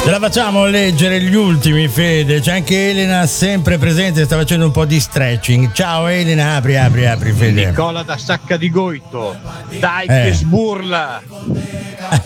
Ce la facciamo leggere gli ultimi, Fede? C'è anche Elena sempre presente, sta facendo un po' di stretching. Ciao Elena, apri Fede. Nicola da Sacca di Goito, dai che sburla.